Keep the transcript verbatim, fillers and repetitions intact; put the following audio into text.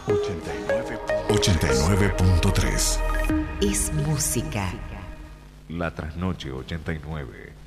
ochenta y nueve punto tres. Es música. La Trasnoche ochenta y nueve.